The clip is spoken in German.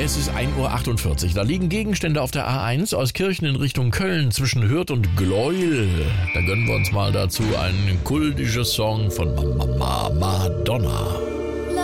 Es ist 1:48 Uhr. Da liegen Gegenstände auf der A1 aus Kirchen in Richtung Köln zwischen Hürth und Gleuel. Da gönnen wir uns mal dazu einen kultischen Song von Madonna.